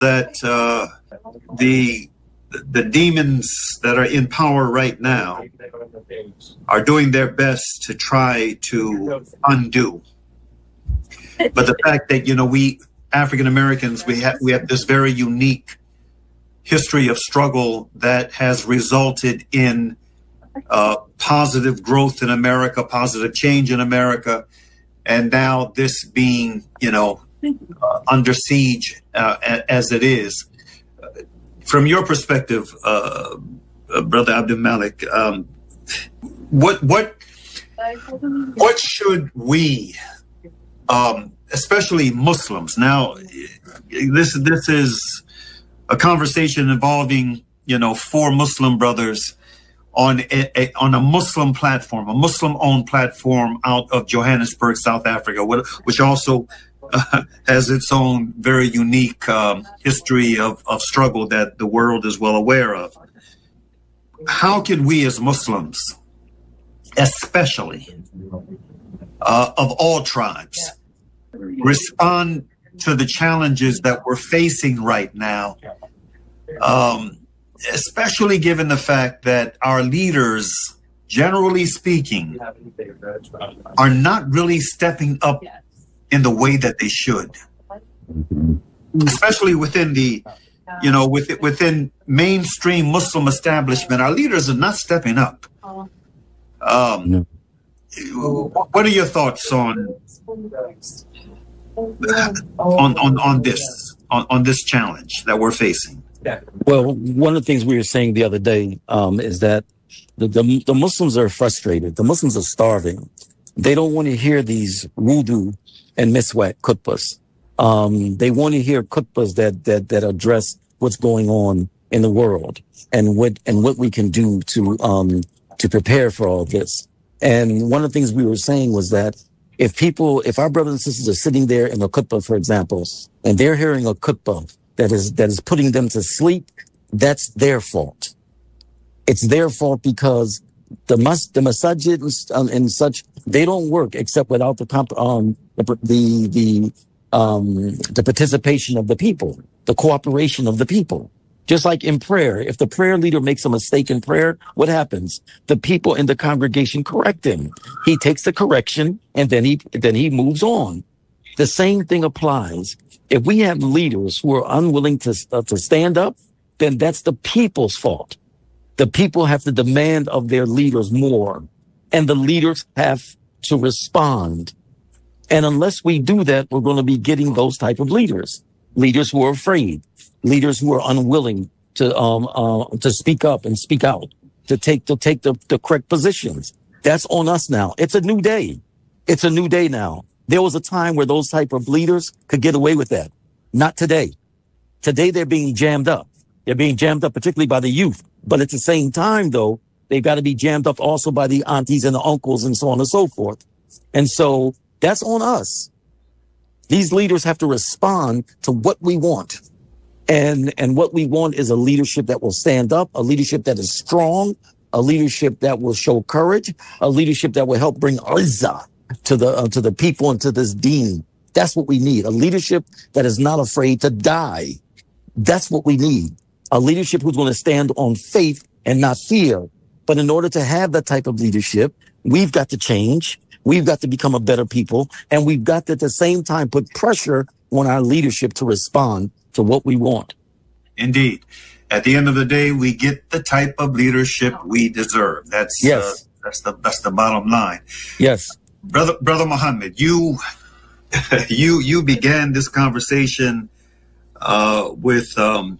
that the demons that are in power right now are doing their best to try to undo. But the fact that, we African Americans, we have this very unique history of struggle that has resulted in positive growth in America, positive change in America, and now this being, under siege as it is. From your perspective, Brother Abdul Malik, what should we, especially Muslims, now this is a conversation involving 4 Muslim brothers on a Muslim platform, a Muslim-owned platform out of Johannesburg, South Africa, which also has its own very unique history of struggle that the world is well aware of. How can we as Muslims, especially of all tribes, respond to the challenges that we're facing right now, especially given the fact that our leaders, generally speaking, are not really stepping up in the way that they should, especially within the, within mainstream Muslim establishment? Our leaders are not stepping up. What are your thoughts on this challenge that we're facing? Well, one of the things we were saying the other day is that the Muslims are frustrated. The Muslims are starving. They don't want to hear these wudu and miswak khutbahs. They want to hear khutbahs that address what's going on in the world and what we can do to prepare for all this. And one of the things we were saying was that if our brothers and sisters are sitting there in a khutbah, for example, and they're hearing a khutbah that is putting them to sleep, that's their fault. It's their fault because the masajid and such, they don't work except without the participation of the people, the cooperation of the people. Just like in prayer, if the prayer leader makes a mistake in prayer, what happens? The people in the congregation correct him. He takes the correction and then he moves on. The same thing applies. If we have leaders who are unwilling to stand up, then that's the people's fault. The people have to demand of their leaders more, and the leaders have to respond. And unless we do that, we're going to be getting those type of leaders who are afraid, leaders who are unwilling to speak up and speak out, to take the correct positions. That's on us now. It's a new day. It's a new day now. There was a time where those type of leaders could get away with that. Not today. Today, they're being jammed up. They're being jammed up, particularly by the youth. But at the same time, though, they've got to be jammed up also by the aunties and the uncles and so on and so forth. And so that's on us. These leaders have to respond to what we want. And what we want is a leadership that will stand up, a leadership that is strong, a leadership that will show courage, a leadership that will help bring izzah to the people and to this deen. That's what we need. A leadership that is not afraid to die. That's what we need. A leadership who's going to stand on faith and not fear. But in order to have that type of leadership, we've got to change. We've got to become a better people. And we've got to, at the same time, put pressure on our leadership to respond to what we want. Indeed. At the end of the day, we get the type of leadership we deserve. That's the bottom line. Yes. Brother Muhammad, you began this conversation with some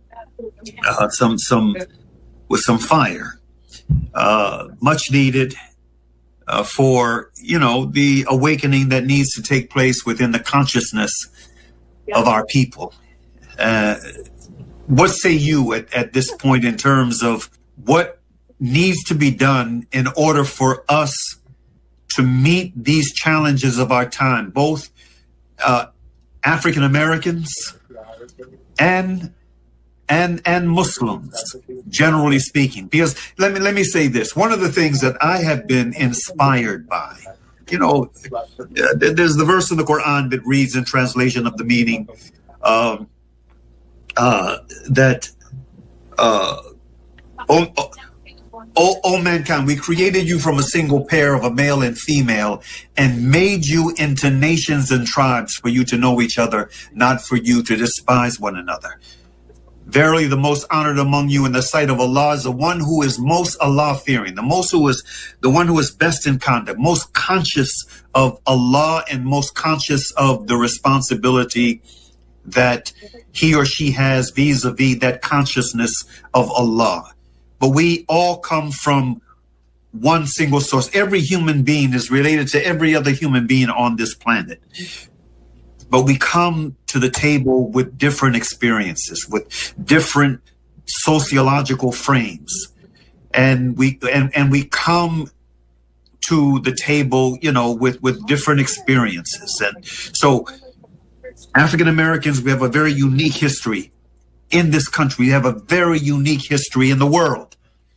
fire, much needed for the awakening that needs to take place within the consciousness of our people. What say you at this point in terms of what needs to be done in order for us to meet these challenges of our time, both African Americans and Muslims, generally speaking? Because let me say this: one of the things that I have been inspired by, there's the verse in the Quran that reads in translation of the meaning, that O mankind, we created you from a single pair of a male and female and made you into nations and tribes for you to know each other, not for you to despise one another. Verily, the most honored among you in the sight of Allah is the one who is most Allah-fearing, the one who is best in conduct, most conscious of Allah and most conscious of the responsibility that he or she has vis-a-vis that consciousness of Allah. But we all come from one single source. Every human being is related to every other human being on this planet. But we come to the table with different experiences, with different sociological frames. And we come to the table, you know, with different experiences. And so African Americans, we have a very unique history in this country. We have a very unique history in the world.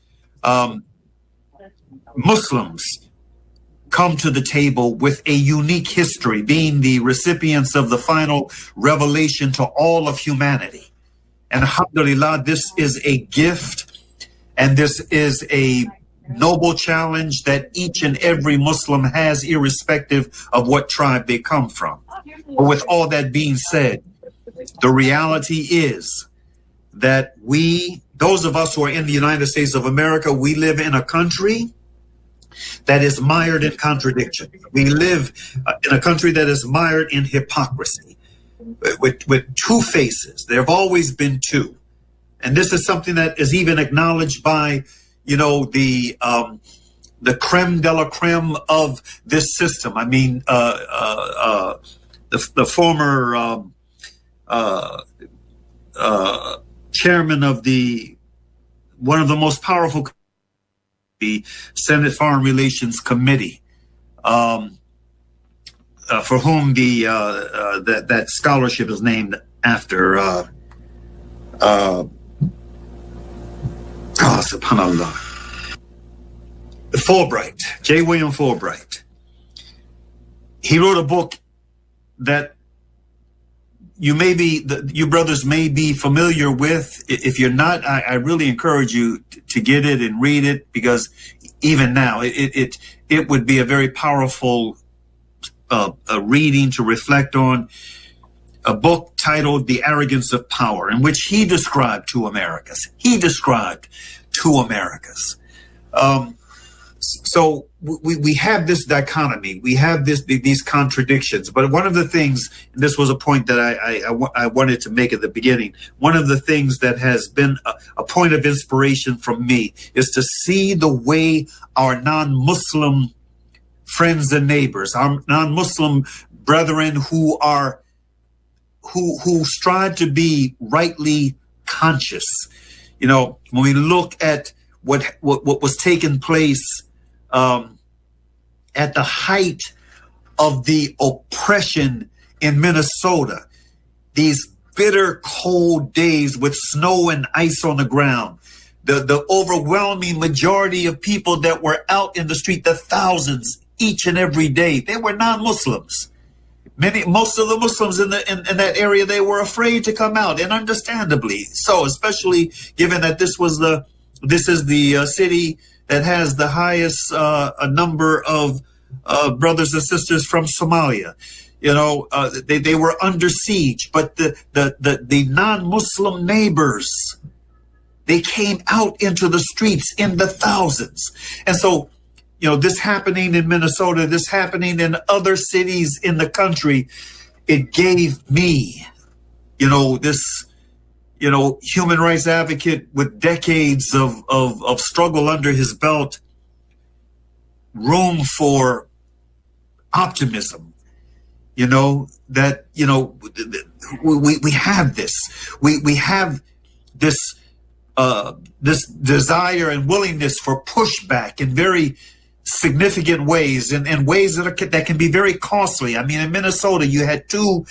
Muslims come to the table with a unique history, being the recipients of the final revelation to all of humanity. And alhamdulillah, this is a gift, and this is a noble challenge that each and every Muslim has, irrespective of what tribe they come from. But with all that being said, the reality is that those of us who are in the United States of America, we live in a country that is mired in contradiction. We live in a country that is mired in hypocrisy, with two faces. There have always been two. And this is something that is even acknowledged by, you know, the creme de la creme of this system. I mean, the former chairman of one of the most powerful, the Senate Foreign Relations Committee, for whom that scholarship is named after. Subhanallah. Fulbright, J. William Fulbright. He wrote a book that you brothers may be familiar with. If you're not, I really encourage you to get it and read it, because even now it would be a very powerful a reading to reflect on. A book titled The Arrogance of Power, in which he described two Americas. So we have this dichotomy, we have these contradictions. But one of the things, and this was a point that I wanted to make at the beginning, one of the things that has been a point of inspiration from me is to see the way our non-Muslim friends and neighbors, our non-Muslim brethren who strive to be rightly conscious. You know, when we look at what was taking place at the height of the oppression in Minnesota, these bitter cold days with snow and ice on the ground, the overwhelming majority of people that were out in the street, the thousands each and every day, they were non-Muslims. Most of the Muslims in that area, they were afraid to come out, and understandably so, especially given that this is the city that has the highest number of brothers and sisters from Somalia. You know, they were under siege, but the non-Muslim neighbors, they came out into the streets in the thousands. And so, you know, this happening in Minnesota, this happening in other cities in the country, it gave me, you know, this, you know, human rights advocate with decades of struggle under his belt, room for optimism. You know, that, you know, we have this. We have this this desire and willingness for pushback in very significant ways, and ways that can be very costly. I mean, in Minnesota, you had two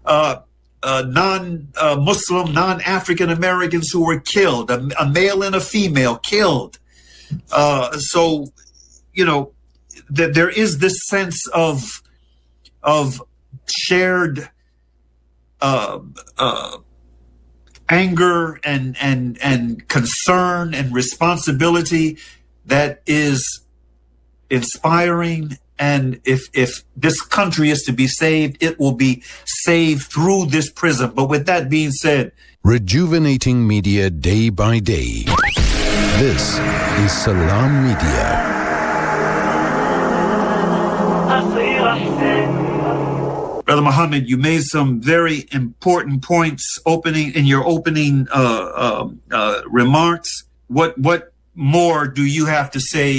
non-Muslim, non-African Americans who were killed, a male and a female killed. So, you know, there is this sense of anger and concern and responsibility that is inspiring. And if this country is to be saved, it will be saved through this prism. But with that being said, rejuvenating media day by day. This is Salam Media. Brother Muhammad, you made some very important points in your opening remarks. What more do you have to say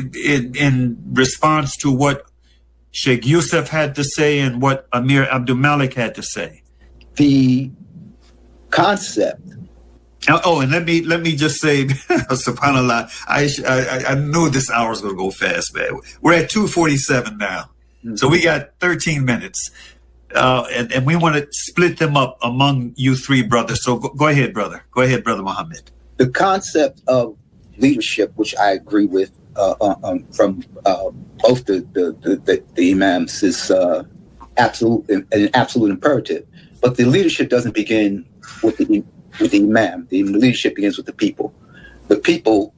in response to what Sheikh Yusuf had to say and what Amir Abdul Malik had to say? The concept. Oh, and let me just say, subhanAllah, I knew this hour was going to go fast, man. We're at 2:47 now. So we got 13 minutes. And we want to split them up among you three brothers. So go ahead, brother. Go ahead, Brother Muhammad. The concept of leadership, which I agree with from both the imams, is an absolute imperative. But the leadership doesn't begin with the imam. The leadership begins with the people. The people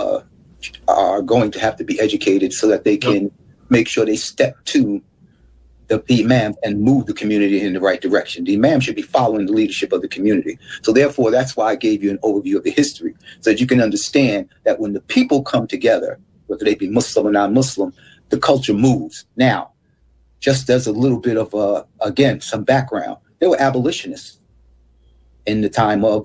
are going to have to be educated so that they can make sure they step to the imam and move the community in the right direction. The imam should be following the leadership of the community. So therefore, that's why I gave you an overview of the history, so that you can understand that when the people come together, whether they be Muslim or non-Muslim, the culture moves. Now, just as a little bit of, again, some background, there were abolitionists in the time of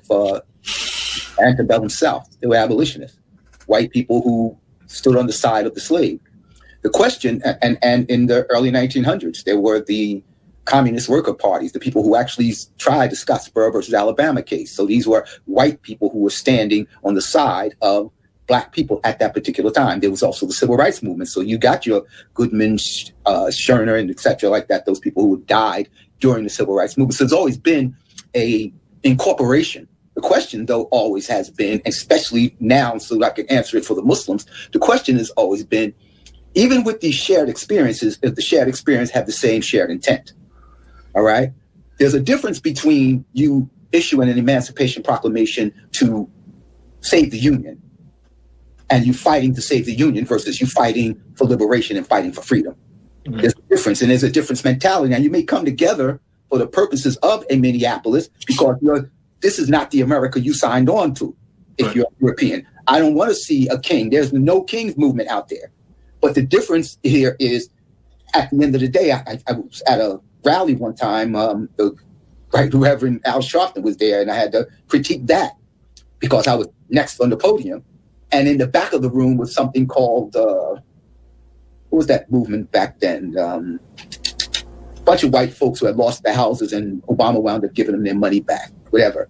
antebellum South. They were abolitionists, white people who stood on the side of the slave. The question, and in the early 1900s, there were the communist worker parties, the people who actually tried the Scottsboro versus Alabama case. So these were white people who were standing on the side of black people at that particular time. There was also the civil rights movement. So you got your Goodman, Scherner, and et cetera, like that, those people who died during the civil rights movement. So there's always been a incorporation. The question, though, always has been, especially now, so I can answer it for the Muslims, the question has always been, even with these shared experiences, if the shared experience have the same shared intent, all right? There's a difference between you issuing an Emancipation Proclamation to save the Union and you fighting to save the Union versus you fighting for liberation and fighting for freedom. Mm-hmm. There's a difference, and there's a different mentality. Now, you may come together for the purposes of a Minneapolis because this is not the America you signed on to if you're European. I don't want to see a king. There's no king's movement out there. But the difference here is, at the end of the day, I was at a rally one time. The Right Reverend Al Sharpton was there, and I had to critique that because I was next on the podium. And in the back of the room was something called, what was that movement back then? A bunch of white folks who had lost their houses, and Obama wound up giving them their money back, whatever.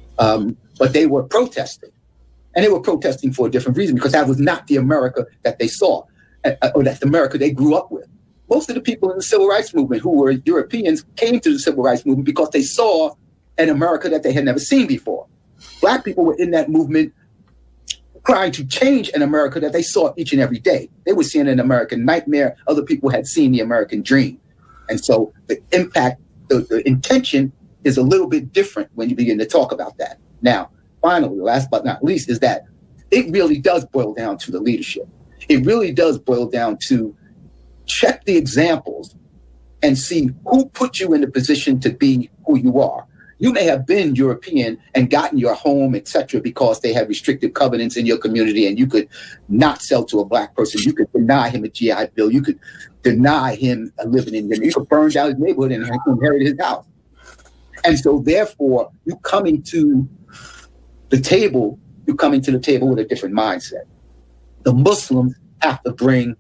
But they were protesting. And they were protesting for a different reason, because that was not the America that they saw. Or that's the America they grew up with. Most of the people in the civil rights movement who were Europeans came to the civil rights movement because they saw an America that they had never seen before. Black people were in that movement trying to change an America that they saw each and every day. They were seeing an American nightmare. Other people had seen the American dream. And so the impact, the intention is a little bit different when you begin to talk about that. Now, finally, last but not least, is that it really does boil down to the leadership. It really does boil down to check the examples and see who put you in the position to be who you are. You may have been European and gotten your home, etc., because they had restrictive covenants in your community, and you could not sell to a black person. You could deny him a GI Bill. You could deny him a living in your. You could burn down his neighborhood and inherit his house. And so, therefore, you coming to the table with a different mindset. The Muslims have to bring,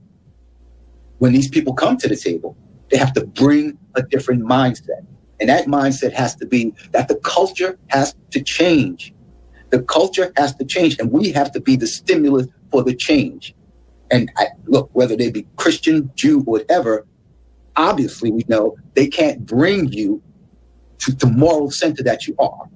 when these people come to the table, they have to bring a different mindset. And that mindset has to be that the culture has to change. The culture has to change, and we have to be the stimulus for the change. And look, whether they be Christian, Jew, or whatever, obviously we know they can't bring you to the moral center that you are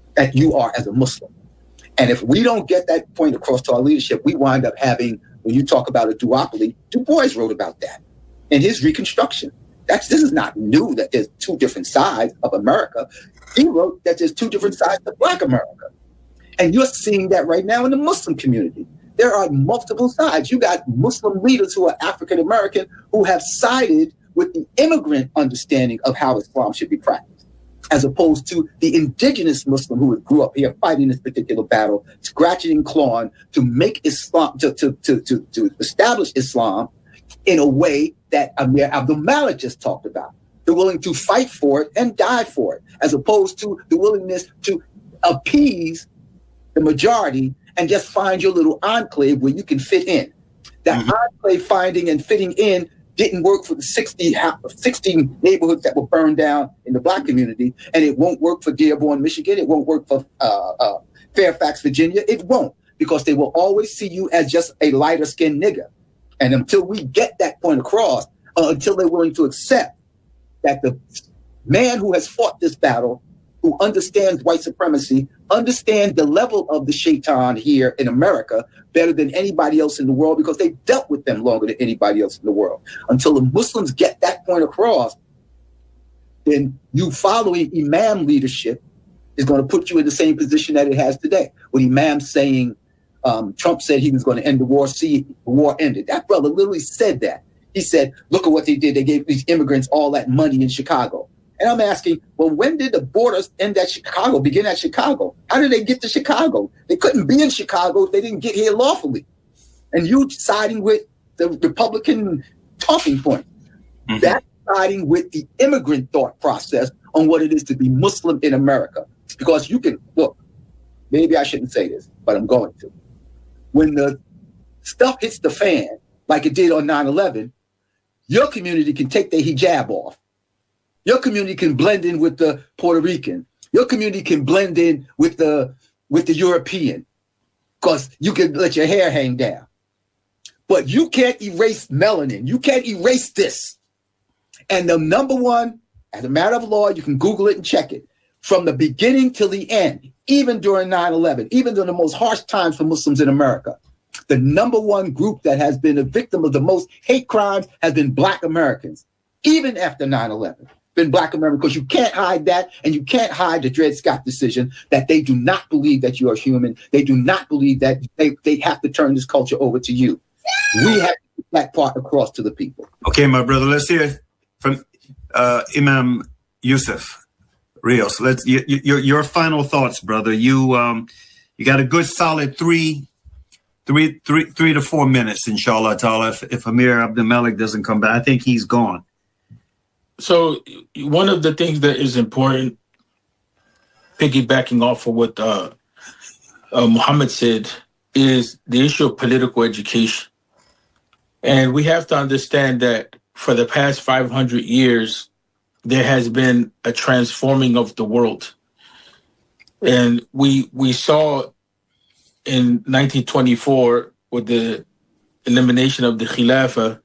as a Muslim. And if we don't get that point across to our leadership, we wind up having, when you talk about a duopoly, Du Bois wrote about that in his Reconstruction. This is not new that there's two different sides of America. He wrote that there's two different sides of Black America. And you're seeing that right now in the Muslim community. There are multiple sides. You got Muslim leaders who are African American who have sided with the immigrant understanding of how Islam should be practiced, as opposed to the indigenous Muslim who grew up here fighting this particular battle, scratching and clawing to make Islam, to establish Islam in a way that Amir Abdul Malik just talked about. They're willing to fight for it and die for it, as opposed to the willingness to appease the majority and just find your little enclave where you can fit in. That enclave finding and fitting in didn't work for the 16 neighborhoods that were burned down in the Black community, and it won't work for Dearborn, Michigan. It won't work for Fairfax, Virginia. It won't, because they will always see you as just a lighter-skinned nigger. And until we get that point across, until they're willing to accept that the man who has fought this battle, who understands white supremacy, understands the level of the shaitan here in America better than anybody else in the world, because they've dealt with them longer than anybody else in the world. Until the Muslims get that point across, then you following Imam leadership is going to put you in the same position that it has today. With Imam saying, Trump said he was going to end the war, see, the war ended. That brother literally said that. He said, look at what they did. They gave these immigrants all that money in Chicago. And I'm asking, well, when did the borders end at Chicago, begin at Chicago? How did they get to Chicago? They couldn't be in Chicago if they didn't get here lawfully. And you siding with the Republican talking point. That's siding with the immigrant thought process on what it is to be Muslim in America. Because you can, look, maybe I shouldn't say this, but I'm going to. When the stuff hits the fan, like it did on 9/11, your community can take their hijab off. Your community can blend in with the Puerto Rican. Your community can blend in with the European, because you can let your hair hang down. But you can't erase melanin. You can't erase this. And the number one, as a matter of law, you can Google it and check it, from the beginning till the end, even during 9/11, even during the most harsh times for Muslims in America, the number one group that has been a victim of the most hate crimes has been Black Americans, even after 9/11. Been Black Americans, because you can't hide that, and you can't hide the Dred Scott decision that they do not believe that you are human. They do not believe that they have to turn this culture over to you. We have to get that part across to the people. Okay, my brother, let's hear from Imam Yusuf Rios. Your final thoughts, brother. You got a good solid three to 4 minutes, inshallah ta'ala. If Amir Abdul Malik doesn't come back, I think he's gone. So one of the things that is important, piggybacking off of what Muhammad said, is the issue of political education. And we have to understand that for the past 500 years, there has been a transforming of the world. And we saw in 1924, with the elimination of the Khilafah,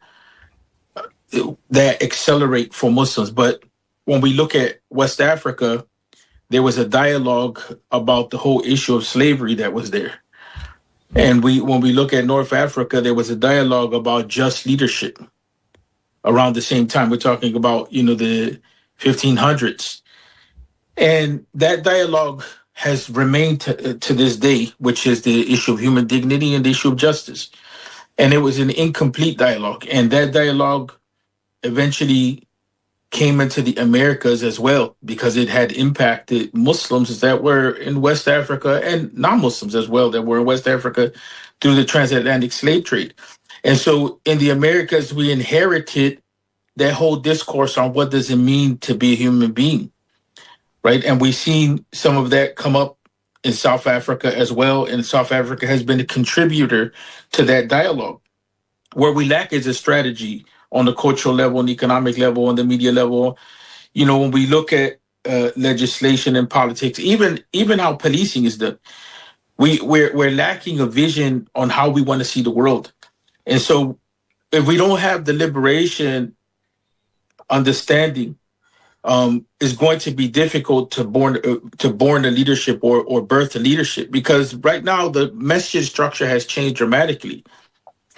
that accelerate for Muslims. But when we look at West Africa, there was a dialogue about the whole issue of slavery that was there. And when we look at North Africa, there was a dialogue about just leadership around the same time. We're talking about, the 1500s. And that dialogue has remained to this day, which is the issue of human dignity and the issue of justice. And it was an incomplete dialogue. And that dialogue eventually came into the Americas as well, because it had impacted Muslims that were in West Africa and non-Muslims as well that were in West Africa through the transatlantic slave trade. And so in the Americas, we inherited that whole discourse on what does it mean to be a human being, right? And we've seen some of that come up in South Africa as well. And South Africa has been a contributor to that dialogue. Where we lack is a strategy on the cultural level, on the economic level, on the media level. When we look at legislation and politics, even how policing is done, we're lacking a vision on how we want to see the world. And so if we don't have the liberation understanding, it's going to be difficult to born a leadership or birth a leadership, because right now the message structure has changed dramatically.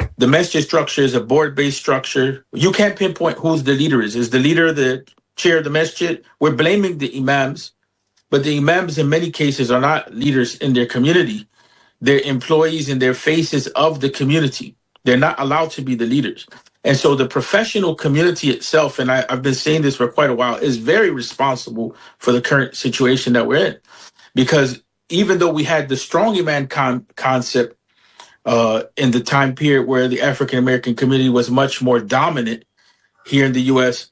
The masjid structure is a board-based structure. You can't pinpoint who's the leader is. Is the leader the chair of the masjid? We're blaming the imams, but the imams in many cases are not leaders in their community. They're employees and they're faces of the community. They're not allowed to be the leaders. And so the professional community itself, and I've been saying this for quite a while, is very responsible for the current situation that we're in. Because even though we had the strong imam concept in the time period where the African-American community was much more dominant here in the U.S.,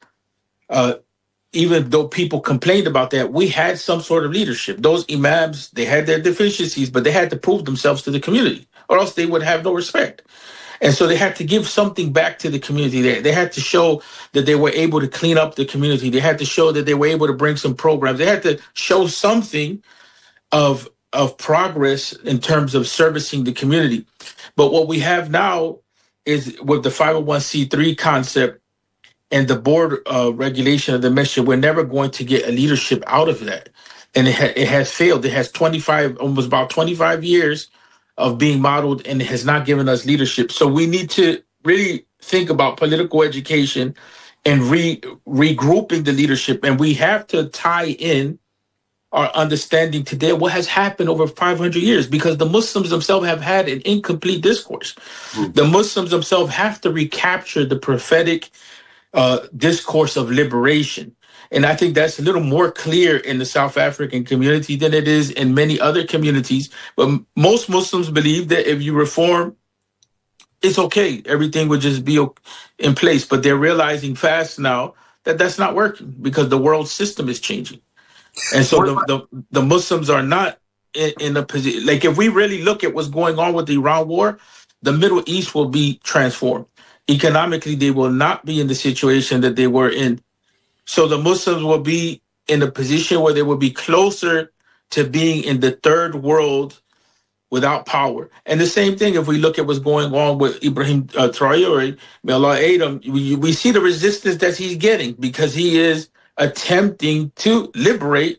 even though people complained about that, we had some sort of leadership. Those imams, they had their deficiencies, but they had to prove themselves to the community, or else they would have no respect. And so they had to give something back to the community. They had to show that they were able to clean up the community. They had to show that they were able to bring some programs. They had to show something of progress in terms of servicing the community. But what we have now is with the 501c3 concept and the board regulation of the masjid, we're never going to get a leadership out of that. And it has failed. It has almost about 25 years of being modeled, and it has not given us leadership. So we need to really think about political education and regrouping the leadership. And we have to tie in our understanding today what has happened over 500 years, because the Muslims themselves have had an incomplete discourse. The Muslims themselves have to recapture the prophetic discourse of liberation. And I think that's a little more clear in the South African community than it is in many other communities. But most Muslims believe that if you reform, it's okay. Everything would just be in place. But they're realizing fast now that that's not working because the world system is changing. And so the Muslims are not in a position. Like, if we really look at what's going on with the Iran war, the Middle East will be transformed. Economically, they will not be in the situation that they were in. So the Muslims will be in a position where they will be closer to being in the third world without power. And the same thing, if we look at what's going on with Ibrahim Traoré, may Allah aid him, we see the resistance that he's getting because he is attempting to liberate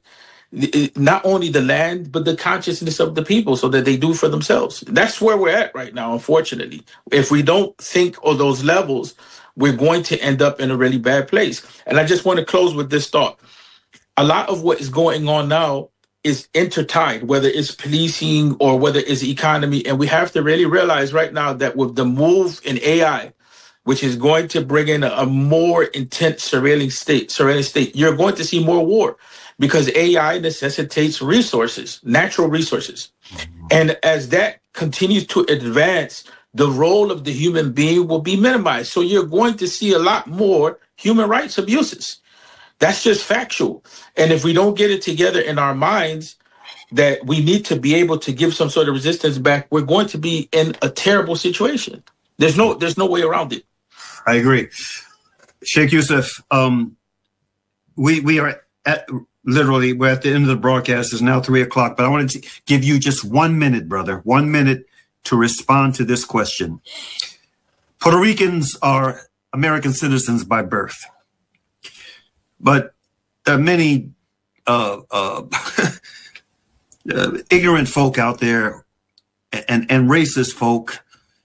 not only the land, but the consciousness of the people so that they do for themselves. That's where we're at right now, unfortunately. If we don't think of those levels, we're going to end up in a really bad place. And I just want to close with this thought. A lot of what is going on now is intertied, whether it's policing or whether it's economy. And we have to really realize right now that with the move in AI, which is going to bring in a more intense surveillance state, you're going to see more war because AI necessitates resources, natural resources. And as that continues to advance, the role of the human being will be minimized. So you're going to see a lot more human rights abuses. That's just factual. And if we don't get it together in our minds that we need to be able to give some sort of resistance back, we're going to be in a terrible situation. There's no way around it. I agree. Sheikh Yusuf, we are we're at the end of the broadcast. It's now 3:00, but I wanted to give you just 1 minute, brother, 1 minute to respond to this question. Puerto Ricans are American citizens by birth, but there are many ignorant folk out there and racist folk,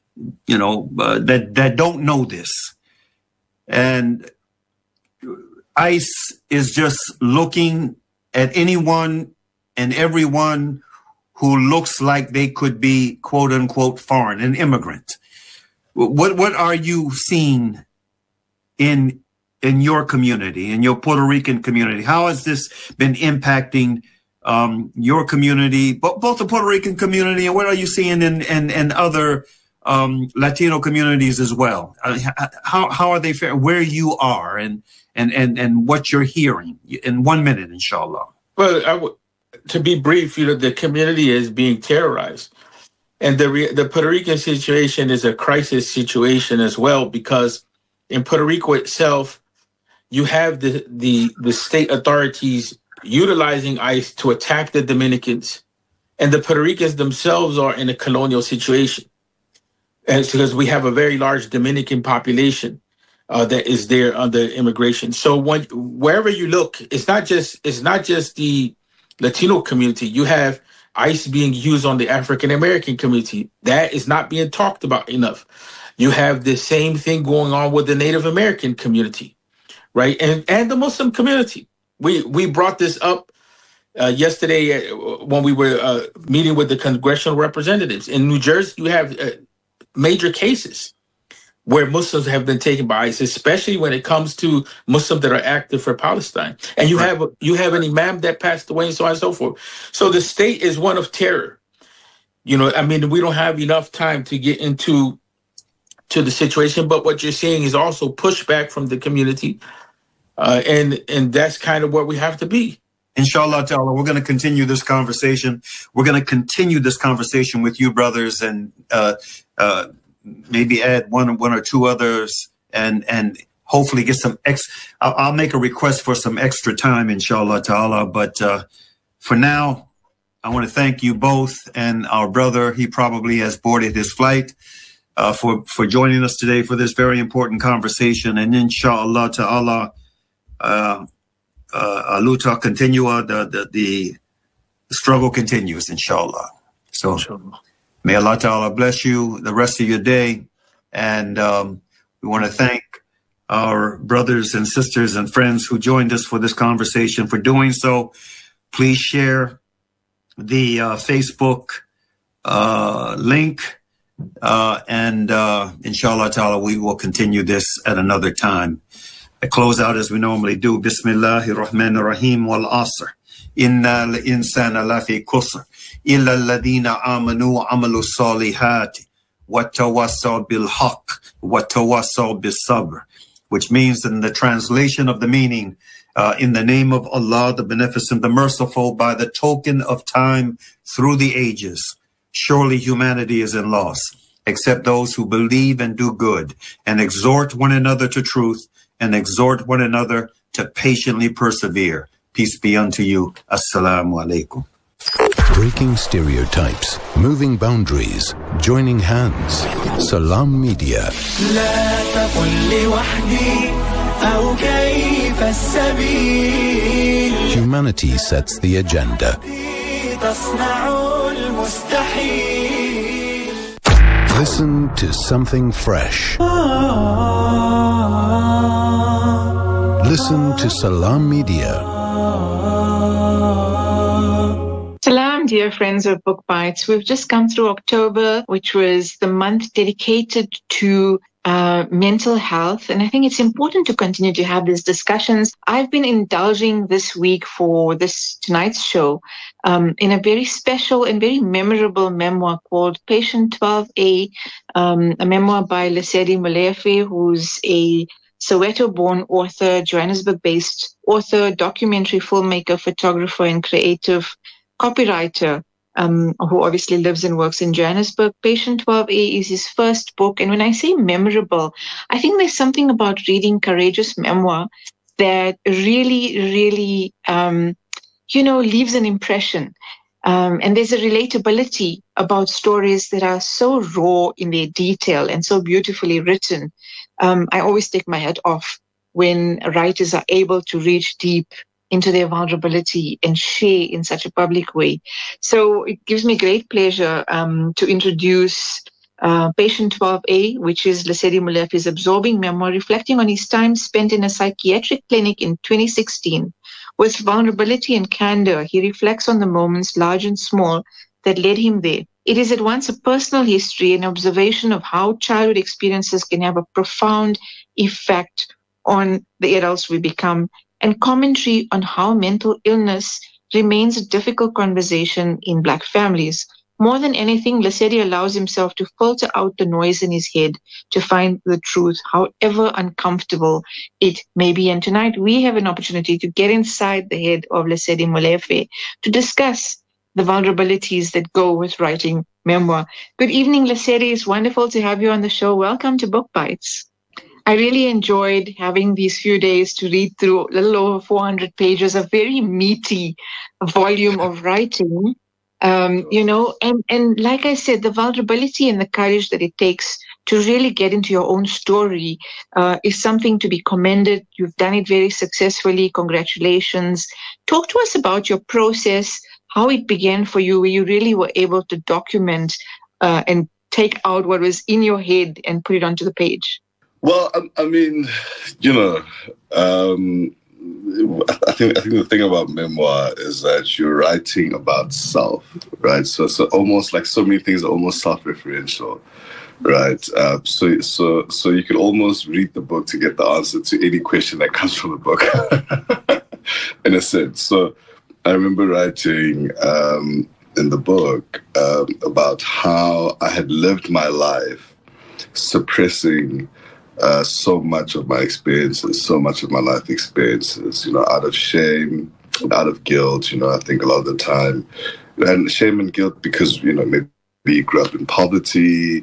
that don't know this. And ICE is just looking at anyone and everyone who looks like they could be, quote unquote, foreign, an immigrant. What are you seeing in your community, in your Puerto Rican community? How has this been impacting your community, both the Puerto Rican community, and what are you seeing in other Latino communities as well? How are they faring where you are and what you're hearing in 1 minute, inshallah? Well, to be brief, the community is being terrorized. And the Puerto Rican situation is a crisis situation as well, because in Puerto Rico itself, you have the state authorities utilizing ICE to attack the Dominicans, and the Puerto Ricans themselves are in a colonial situation. And it's because we have a very large Dominican population that is there under immigration. So wherever you look, it's not just the Latino community. You have ICE being used on the African American community. That is not being talked about enough. You have the same thing going on with the Native American community, right? And the Muslim community. We brought this up yesterday when we were meeting with the congressional representatives. In New Jersey, you have major cases where Muslims have been taken by ICE, especially when it comes to Muslims that are active for Palestine. And you have an imam that passed away and so on and so forth. So the state is one of terror. We don't have enough time to get into the situation, but what you're seeing is also pushback from the community. And that's kind of where we have to be. Inshallah ta'ala, we're going to continue this conversation. We're going to continue this conversation with you, brothers, and maybe add one or two others, and hopefully get some I'll make a request for some extra time, inshallah ta'ala. But for now, I want to thank you both and our brother. He probably has boarded his flight for joining us today for this very important conversation. And inshallah ta'ala, Aluta continua, the struggle continues, inshallah. So inshallah. May Allah ta'ala bless you the rest of your day. And we want to thank our brothers and sisters and friends who joined us for this conversation for doing so. Please share the Facebook link. And inshallah ta'ala, we will continue this at another time. I close out as we normally do. Bismillahir Rahmanir Rahim wal Asr. Inna al-insana lafi kusr. Illa alladhina amanu wa amalu salihati. Wa tawassaw bil haqq. Wa tawassaw bis sabr. Which means in the translation of the meaning, in the name of Allah, the Beneficent, the Merciful, by the token of time through the ages. Surely humanity is in loss, except those who believe and do good, and exhort one another to truth, and exhort one another to patiently persevere. Peace be unto you. Assalamu alaikum. Breaking stereotypes, moving boundaries, joining hands. Salam Media. Humanity sets the agenda. Listen to something fresh. Listen to Salam Media. Salam, dear friends of Book Bites. We've just come through October, which was the month dedicated to mental health. And I think it's important to continue to have these discussions. I've been indulging this week for tonight's show in a very special and very memorable memoir called Patient 12A, a memoir by Lesedi Molefe, who's a Soweto-born author, Johannesburg-based author, documentary filmmaker, photographer, and creative copywriter, who obviously lives and works in Johannesburg. Patient 12A is his first book. And when I say memorable, I think there's something about reading courageous memoir that really, really, leaves an impression. And there's a relatability about stories that are so raw in their detail and so beautifully written. I always take my hat off when writers are able to reach deep into their vulnerability and share in such a public way. So it gives me great pleasure to introduce Patient 12A, which is Lesedi Molefe's absorbing memoir reflecting on his time spent in a psychiatric clinic in 2016. With vulnerability and candor, he reflects on the moments, large and small, that led him there. It is at once a personal history and observation of how childhood experiences can have a profound effect on the adults we become, and commentary on how mental illness remains a difficult conversation in Black families. More than anything, Lesedi allows himself to filter out the noise in his head to find the truth, however uncomfortable it may be. And tonight we have an opportunity to get inside the head of Lesedi Molefe to discuss the vulnerabilities that go with writing memoir. Good evening, Lesedi. It's wonderful to have you on the show. Welcome to Book Bites. I really enjoyed having these few days to read through a little over 400 pages, a very meaty volume of writing, and like I said, the vulnerability and the courage that it takes to really get into your own story is something to be commended. You've done it very successfully. Congratulations. Talk to us about your process how it began for you, where you really were able to document and take out what was in your head and put it onto the page. Well, I mean, you know, I think the thing about memoir is that you're writing about self, right? So almost like so many things are almost self-referential, right? So you can almost read the book to get the answer to any question that comes from the book, in a sense. So I remember writing in the book about how I had lived my life suppressing so much of my experiences, so much of my life experiences, you know, out of shame, out of guilt, you know, I think a lot of the time. And shame and guilt because, you know, maybe you grew up in poverty,